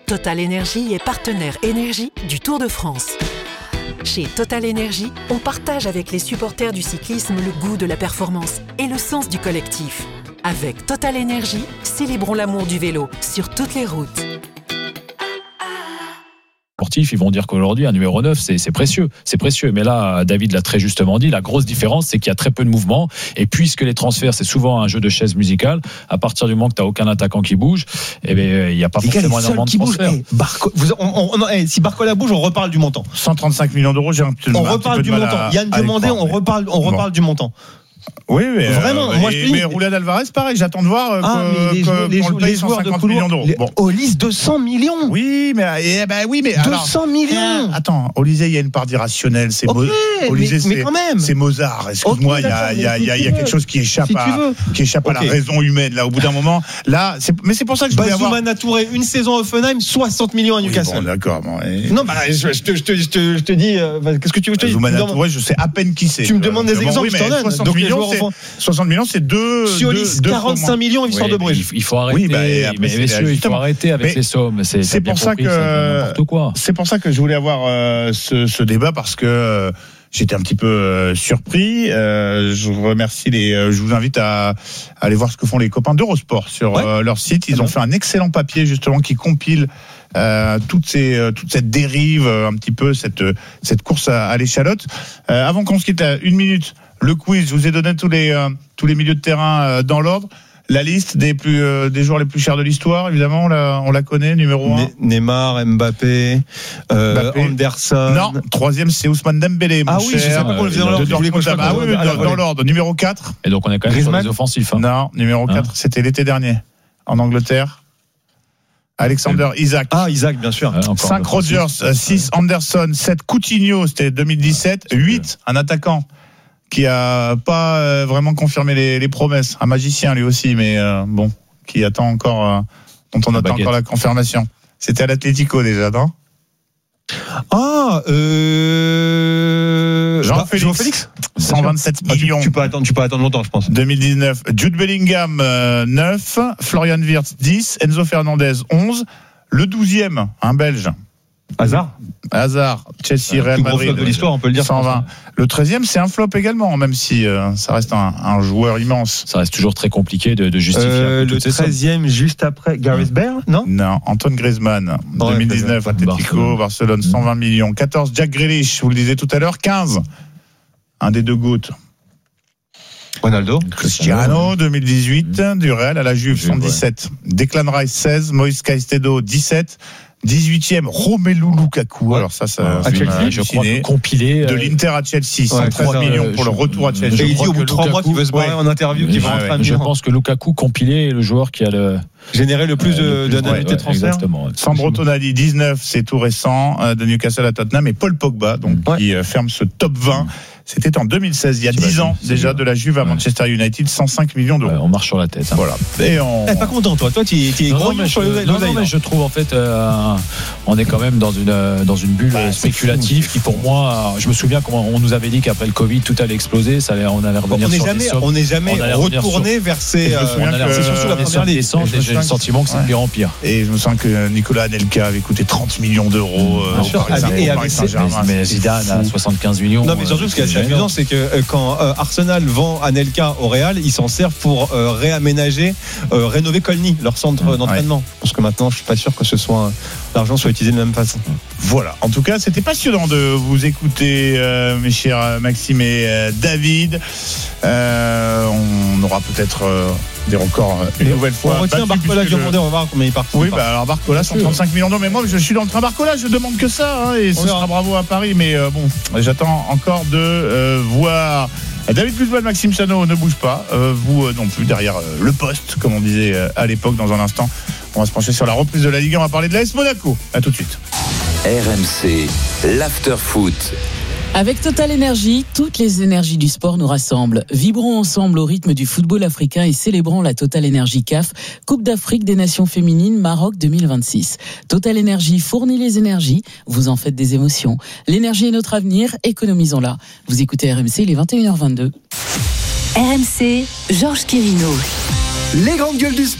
Total Énergie est partenaire énergie du Tour de France. Chez Total Énergie, on partage avec les supporters du cyclisme le goût de la performance et le sens du collectif. Avec Total Énergie, célébrons l'amour du vélo sur toutes les routes. Sportifs, ils vont dire qu'aujourd'hui un numéro 9 c'est précieux, mais là David l'a très justement dit, la grosse différence c'est qu'il y a très peu de mouvement, et puisque les transferts c'est souvent un jeu de chaises musicales, à partir du moment que tu n'as aucun attaquant qui bouge, il n'y a pas forcément énormément de transferts. Si Barcola bouge, on reparle du montant. 135 millions d'euros, j'ai un petit peu de montant. Yann demandait, on reparle du montant. Oui, mais vraiment. Moi, mais Roulade Alvarez, pareil, j'attends de voir les joueurs de couloir. Olise 200 millions. Oui, mais 200 millions. Attends, Olysée, il y a une part d'irrationnelle. Mais quand même. C'est Mozart. Excuse-moi, il y a quelque chose qui échappe à la raison humaine. Là, au bout d'un moment, là, mais c'est pour ça que je voulais avoir. Bazoumana Touré, une saison à Offenheim, 60 millions à Newcastle. Bon, d'accord. Non, je te dis, qu'est-ce que tu veux que je te dise? Bazoumana Touré, je sais à peine qui c'est. Tu me demandes des exemples, je t'en donne. 60 millions, c'est deux. Siolis, 45 millions, histoire de Bruges. Il faut arrêter. Messieurs, il faut arrêter avec les sommes. C'est pour ça que n'importe quoi. C'est pour ça que je voulais avoir ce débat, parce que j'étais un petit peu surpris. Je vous invite à aller voir ce que font les copains d'Eurosport sur leur site. Ils ont fait un excellent papier justement qui compile toute cette dérive, un petit peu cette course à l'échalote. Avant qu'on se quitte, à 1 minute, le quiz. Je vous ai donné tous les milieux de terrain dans l'ordre. La liste des joueurs les plus chers de l'histoire, évidemment, on la connaît. Numéro 1. Neymar, Mbappé, Anderson. Non, 3e, c'est Ousmane Dembélé. Ah oui, je sais pas qu'on le faisait dans l'ordre. Numéro 4. Et donc on est quand même sur les offensifs. Non, numéro 4, c'était l'été dernier, en Angleterre. Alexander Isak. Ah, Isak, bien sûr. 5 Rodgers, 6 Anderson, 7 Coutinho, c'était 2017, 8 un attaquant qui a pas vraiment confirmé les promesses, un magicien lui aussi, mais qui attend encore, dont on attend encore la confirmation. C'était à l'Atlético déjà, non? Jean-Félix 127 millions. Tu peux attendre longtemps, je pense. 2019. Jude Bellingham 9, Florian Wirtz 10, Enzo Fernandez 11, le 12e, un Belge. Hazard, Chelsea, Real Madrid. De l'histoire, on peut le dire. 120. Le 13e, c'est un flop également, même si ça reste un joueur immense. Ça reste toujours très compliqué de justifier. Le 13e, juste après, Gareth Bale, non, Antoine Griezmann, 2019, Atlético, Barcelone, 120 millions. 14, Jack Grealish, vous le disiez tout à l'heure, 15. Un des deux GOAT. Ronaldo. Cristiano, 2018, du Real à la Juve, 117. Declan Rice, 16. Moïse Caicedo, 17. 18e, Romelu Lukaku. Alors ça je crois compilé de l'Inter à Chelsea, 113 millions pour le retour à Chelsea. Et il dit au bout de 3 mois qu'il veut se barrer en interview, qu'il va rentrer à Milan. Je pense que Lukaku compilé est le joueur qui a généré le plus d'indemnités de transfert. Exactement. Sandro Tonali, 19, c'est tout récent, de Newcastle à Tottenham, et Paul Pogba, qui ferme ce top 20. C'était en 2016, il y a 10 ans déjà, de la Juve à Manchester United, 105 millions d'euros. On marche sur la tête. Voilà. Et pas content, toi tu es gros sur l'oseille. Mais je trouve en fait, on est quand même dans une bulle spéculative qui, pour moi, je me souviens comment on nous avait dit qu'après le Covid tout allait exploser, on allait revenir sur les sommes. On n'est jamais retourné vers ces. C'est surtout la première descente, et j'ai le sentiment que c'est de pire en pire. Et je me sens que Nicolas Anelka avait coûté 30 millions d'euros. Mais Zidane à 75 millions. Non, mais surtout ce qui est amusant, c'est que quand Arsenal vend Anelka au Real, ils s'en servent pour rénover Colny, leur centre d'entraînement. Parce que maintenant, je suis pas sûr que l'argent soit utilisé de la même façon. Voilà. En tout cas, c'était passionnant de vous écouter, mes chers Maxime et David. On aura peut-être des records une nouvelle fois. On retient Barcola du Monde, on va voir combien il part. Oui, alors Barcola, 135 millions d'euros. Mais moi, je suis dans le train Barcola, je demande que ça. Et ce sera bravo à Paris. Mais j'attends encore de voir. David Guzman, Maxime Sano, ne bouge pas. Vous non plus, derrière le poste, comme on disait à l'époque. Dans un instant, on va se pencher sur la reprise de la Ligue 1. On va parler de l'AS Monaco. À tout de suite. RMC, l'after-foot. Avec Total Énergie, toutes les énergies du sport nous rassemblent. Vibrons ensemble au rythme du football africain et célébrons la Total Énergie CAF, Coupe d'Afrique des Nations Féminines Maroc 2026. Total Énergie fournit les énergies, vous en faites des émotions. L'énergie est notre avenir, économisons-la. Vous écoutez RMC, il est 21h22. RMC, Georges Quirino. Les grandes gueules du sport.